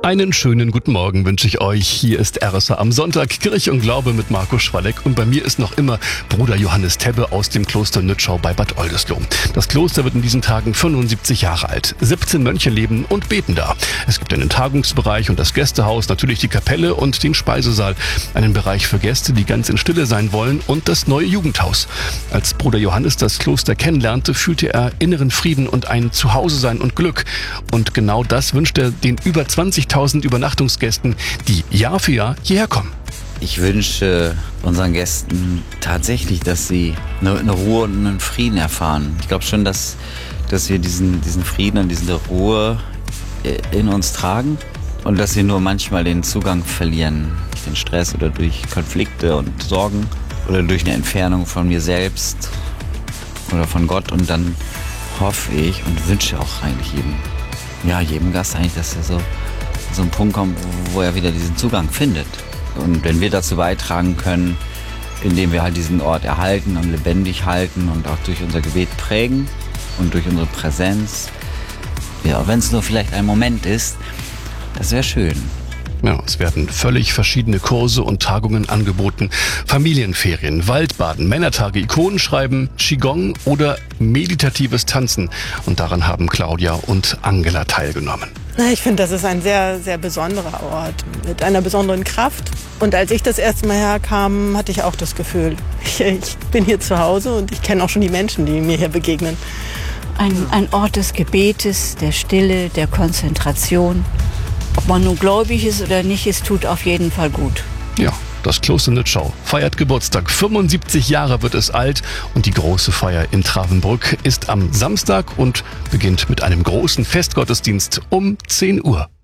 Einen schönen guten Morgen wünsche ich euch. Hier ist RSA am Sonntag, Kirche und Glaube mit Markus Schwalleck. Und bei mir ist noch immer Bruder Johannes Tebbe aus dem Kloster Nützschau bei Bad Oldesloe. Das Kloster wird in diesen Tagen 75 Jahre alt. 17 Mönche leben und beten da. Es gibt einen Tagungsbereich und das Gästehaus, natürlich die Kapelle und den Speisesaal. Einen Bereich für Gäste, die ganz in Stille sein wollen, und das neue Jugendhaus. Als Bruder Johannes das Kloster kennenlernte, fühlte er inneren Frieden und ein Zuhause-sein und Glück. Und genau das wünscht er den über 20.000 Übernachtungsgästen, die Jahr für Jahr hierher kommen. Ich wünsche unseren Gästen tatsächlich, dass sie eine Ruhe und einen Frieden erfahren. Ich glaube schon, dass wir diesen Frieden und diese Ruhe in uns tragen und dass wir nur manchmal den Zugang verlieren durch den Stress oder durch Konflikte und Sorgen oder durch eine Entfernung von mir selbst oder von Gott. Und dann hoffe ich und wünsche auch eigentlich jedem Gast eigentlich, dass er so einen Punkt kommt, wo er wieder diesen Zugang findet. Und wenn wir dazu beitragen können, indem wir halt diesen Ort erhalten und lebendig halten und auch durch unser Gebet prägen und durch unsere Präsenz, ja, wenn es nur vielleicht ein Moment ist, das wäre schön. Ja, es werden völlig verschiedene Kurse und Tagungen angeboten. Familienferien, Waldbaden, Männertage, Ikonenschreiben, Qigong oder meditatives Tanzen. Und daran haben Claudia und Angela teilgenommen. Ich finde, das ist ein sehr, sehr besonderer Ort mit einer besonderen Kraft. Und als ich das erste Mal herkam, hatte ich auch das Gefühl, ich bin hier zu Hause und ich kenne auch schon die Menschen, die mir hier begegnen. Ein Ort des Gebetes, der Stille, der Konzentration. Ob man nun gläubig ist oder nicht, es tut auf jeden Fall gut. Ja, das Kloster Nützschau feiert Geburtstag. 75 Jahre wird es alt und die große Feier in Travenbrück ist am Samstag und beginnt mit einem großen Festgottesdienst um 10 Uhr.